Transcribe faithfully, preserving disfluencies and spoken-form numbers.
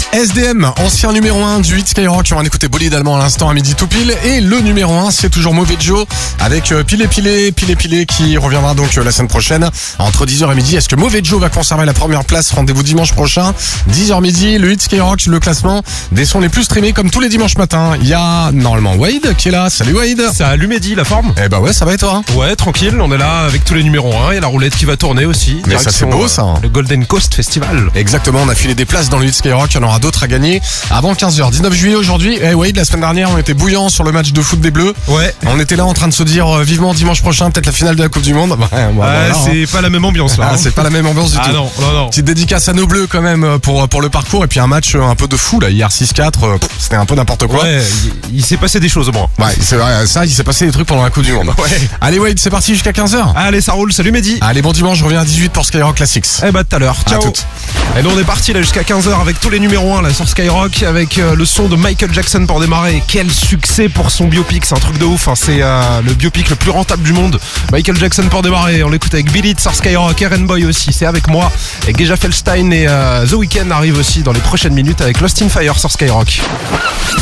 S D M, ancien numéro un du hit Skyrock. On va écouter Bolide allemand à l'instant à midi tout pile. Et le numéro un, c'est toujours Mauvais Joe avec euh, Pilé Pilé, Pilé Pilé qui reviendra donc euh, la semaine prochaine entre dix heures et midi. Est-ce que Mauvais Joe va conserver la première place? Rendez-vous dimanche prochain, dix heures midi. Le hit Skyrock, le classement des sons les plus streamés comme tous les dimanches matins. Il y a normalement Wade qui est là. Salut Wade. Salut Mehdi, la forme? Eh bah ouais, ça va et toi? Ouais, tranquille, on est là avec tous les numéros un. Il y a la roulette qui va tourner aussi. Mais ça, c'est beau, ça. euh, Le Golden Coast Festival. Exactement, on a filé des places dans le hit Skyrock, il y en aura d'autres à gagner avant quinze heures. dix-neuf juillet aujourd'hui. Eh Wade, la semaine dernière, on était bouillant sur le match de foot des Bleus. Ouais. On était là en train de se dire euh, vivement dimanche prochain, peut-être la finale de la Coupe du Monde. Bah, ouais, Ouais, voilà, c'est hein. pas la même ambiance là. Ah, hein. c'est pas la même ambiance du Ah tout. non, non, non. Petite dédicace à nos Bleus quand même pour, pour le parcours et puis un match un peu de fou là, hier six quatre, euh, pff, c'était un peu n'importe quoi. Ouais, il, il s'est passé des choses au moins. Ouais, c'est vrai, ça, il s'est passé des trucs pendant la Coupe du Monde. Ouais. Allez Wade, c'est parti jusqu'à quinze heures. Allez, ça roule, salut Mehdi. Allez, bon dimanche, je reviens à dix-huit pour Skyrock Classics. Eh bah tout à l'heure, À ciao. toutes. Et nous on est parti là jusqu'à quinze heures avec tous les numéros un là sur Skyrock avec euh, le son de Michael Jackson pour démarrer. Et quel succès pour son biopic, c'est un truc de ouf, hein. C'est euh, le biopic le plus rentable du monde. Michael Jackson pour démarrer, on l'écoute avec Billy sur Skyrock, Aaron Boy aussi, c'est avec moi. Et Geja Felstein et euh, The Weeknd arrivent aussi dans les prochaines minutes avec Lost in Fire sur Skyrock.